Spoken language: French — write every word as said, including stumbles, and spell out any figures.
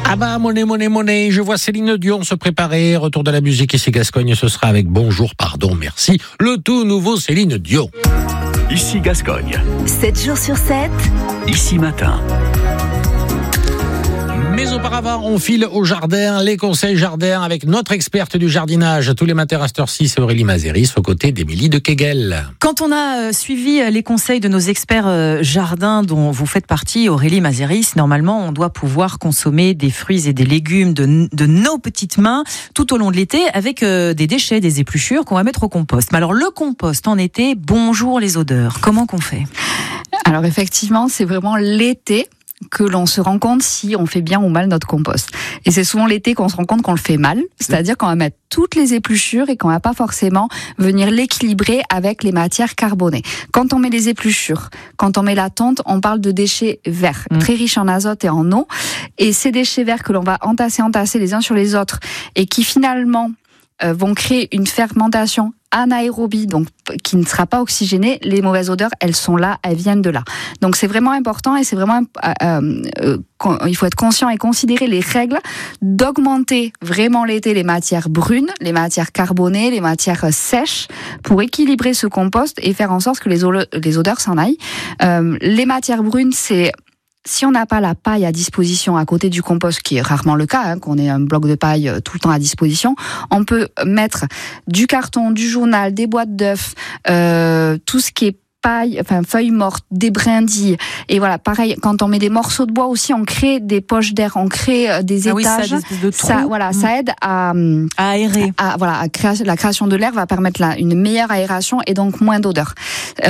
Ah bah, monnaie, monnaie, monnaie. Je vois Céline Dion se préparer. Retour de la musique ici Gascogne. Ce sera avec Bonjour, pardon, merci. Le tout nouveau Céline Dion. Ici Gascogne. sept jours sur sept. Ici matin. Mais auparavant, on file au jardin, les conseils jardin avec notre experte du jardinage. Tous les matins à cette heure-ci, c'est Aurélie Mazéris, aux côtés d'Émilie de Kegel. Quand on a euh, suivi les conseils de nos experts euh, jardins dont vous faites partie, Aurélie Mazéris, normalement, on doit pouvoir consommer des fruits et des légumes de, de nos petites mains tout au long de l'été avec euh, des déchets, des épluchures qu'on va mettre au compost. Mais alors, le compost en été, bonjour les odeurs. Comment qu'on fait ? Alors effectivement, c'est vraiment l'été que l'on se rend compte si on fait bien ou mal notre compost. Et c'est souvent l'été qu'on se rend compte qu'on le fait mal, c'est-à-dire qu'on va mettre toutes les épluchures et qu'on va pas forcément venir l'équilibrer avec les matières carbonées. Quand on met les épluchures, quand on met la tonte, on parle de déchets verts, mmh. très riches en azote et en eau. Et ces déchets verts que l'on va entasser, entasser les uns sur les autres et qui finalement euh, vont créer une fermentation anaérobie, donc qui ne sera pas oxygénée, les mauvaises odeurs, elles sont là, elles viennent de là. Donc c'est vraiment important et c'est vraiment, euh, euh, il faut être conscient et considérer les règles d'augmenter vraiment l'été les matières brunes, les matières carbonées, les matières sèches pour équilibrer ce compost et faire en sorte que les, o- les odeurs s'en aillent. Euh, les matières brunes, c'est si on n'a pas la paille à disposition à côté du compost, qui est rarement le cas, hein, qu'on ait un bloc de paille tout le temps à disposition, on peut mettre du carton, du journal, des boîtes d'œufs, euh, tout ce qui est paille, enfin feuilles mortes, des brindilles. Et voilà, pareil, quand on met des morceaux de bois aussi, on crée des poches d'air, on crée euh, des ah oui, étages. ça, des espèces de trous. Ça, voilà, mmh. ça aide à, à aérer. À, voilà, à créer, la création de l'air va permettre la, une meilleure aération et donc moins d'odeur. Euh,